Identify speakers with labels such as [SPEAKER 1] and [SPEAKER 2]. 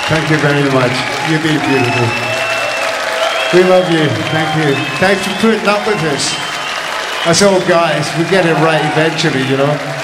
[SPEAKER 1] Thank you very much. You've been beautiful. We love you. Thank you. Thanks for putting up with us. Us old guys, we get it right eventually, you know.